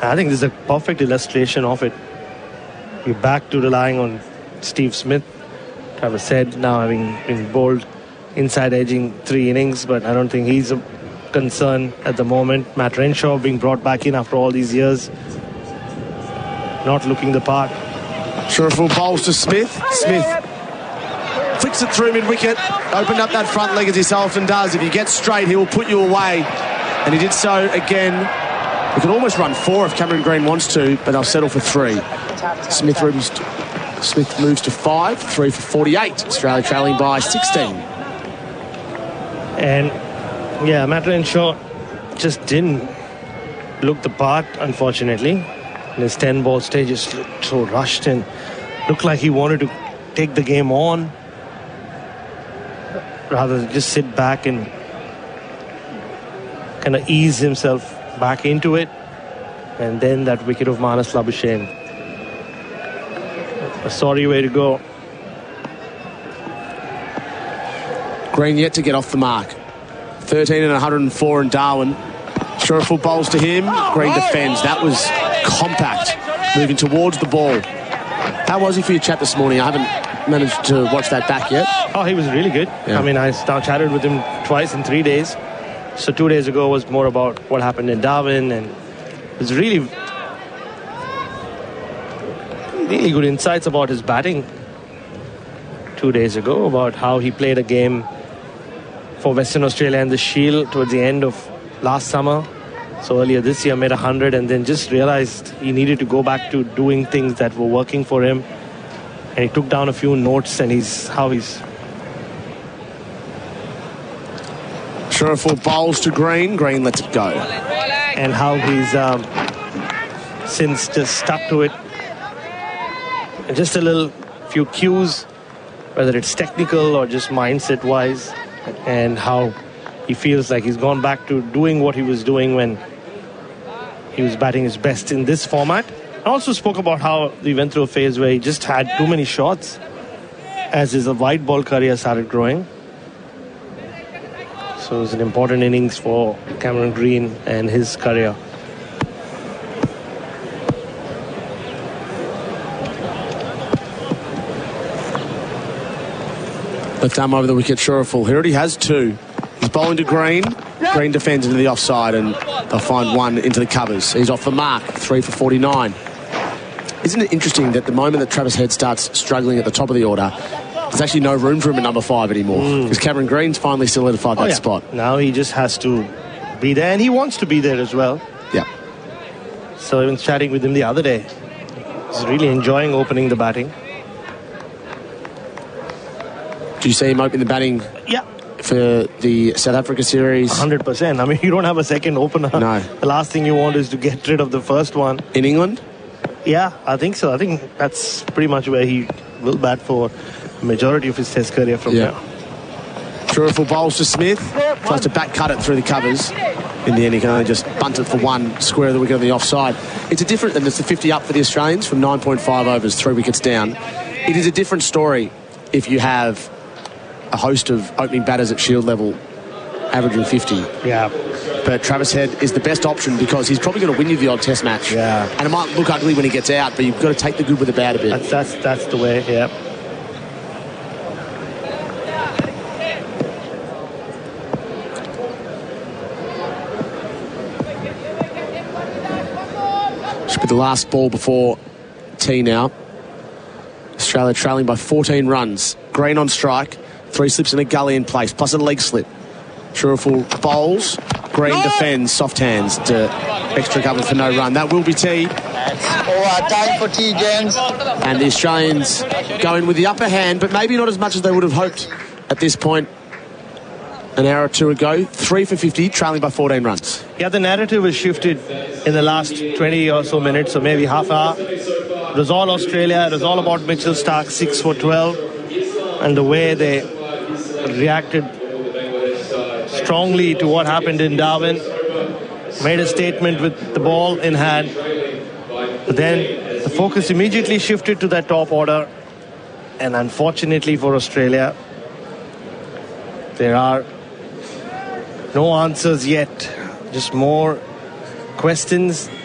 I think this is a perfect illustration of it. You're back to relying on Steve Smith. Travis Head now having been bowled inside edging 3 innings, but I don't think he's a concern at the moment. Matt Renshaw being brought back in after all these years, not looking the part. Sheriful bowls to Smith. Smith flicks it through mid-wicket, opened up that front leg as he so often does. If you get straight, he will put you away, and he did so again. He could almost run 4 if Cameron Green wants to, but they'll settle for 3. Smith moves to 5, 3 for 48. Australia trailing by 16. And yeah, Matt Renshaw just didn't look the part, unfortunately. In his 10-ball stage, just looked so rushed and looked like he wanted to take the game on rather than just sit back and kind of ease himself back into it. And then that wicket of Marnus Labuschagne. A sorry way to go. Green yet to get off the mark. 13 and 104 in Darwin. Sheriful bowls to him. Green defends. That was compact, moving towards the ball. How was he for your chat this morning? I haven't managed to watch that back yet. Oh, he was really good. Yeah. I mean, I chatted with him twice in 3 days. So 2 days ago was more about what happened in Darwin, and it was really good insights about his batting 2 days ago, about how he played a game for Western Australia and the Shield towards the end of last summer. So earlier this year made 100 and then just realized he needed to go back to doing things that were working for him. And he took down a few notes, and how he's Sheriful bowls to Green. Green lets it go. And how he's since just stuck to it. And just a few cues, whether it's technical or just mindset wise, and how he feels like he's gone back to doing what he was doing when he was batting his best in this format. I also spoke about how he went through a phase where he just had too many shots as his white ball career started growing. So it was an important innings for Cameron Green and his career. Left arm over the wicket, Sheriful. He already has 2. He's bowling to Green. Green defends into the offside, and they'll find 1 into the covers. He's off the mark, 3 for 49. Isn't it interesting that the moment that Travis Head starts struggling at the top of the order, there's actually no room for him at number 5 anymore, because Cameron Green's finally solidified that spot. Now he just has to be there, and he wants to be there as well. Yeah. So I was chatting with him the other day. He's really enjoying opening the batting. Do you see him opening the batting? Yeah. For the South Africa series? 100%. I mean, you don't have a second opener. No. The last thing you want is to get rid of the first one. In England? Yeah, I think so. I think that's pretty much where he will bat for the majority of his Test career from here. Sheriful bowls to Smith. Tries to back cut it through the covers. In the end, he can only just bunt it for 1 square of the wicket on the offside. It's a different, and it's the 50 up for the Australians from 9.5 overs, 3 wickets down. It is a different story if you have a host of opening batters at Shield level averaging 50. Yeah. But Travis Head is the best option because he's probably going to win you the odd Test match. Yeah. And it might look ugly when he gets out, but you've got to take the good with the bad a bit. That's the way, yeah. Should be the last ball before tea now. Australia trailing by 14 runs. Green on strike. 3 slips and a gully in place, plus a leg slip. Sheriful bowls. Green defends. Soft hands to extra cover for no run. That will be tea. Time for tea, James. And the Australians going with the upper hand, but maybe not as much as they would have hoped at this point an hour or two ago. 3 for 50, trailing by 14 runs. Yeah, the narrative has shifted in the last 20 or so minutes, or maybe half hour. It was all Australia. It was all about Mitchell Starc, 6 for 12. And the way they reacted strongly to what happened in Darwin. Made a statement with the ball in hand. But then the focus immediately shifted to that top order. And unfortunately for Australia, there are no answers yet. Just more questions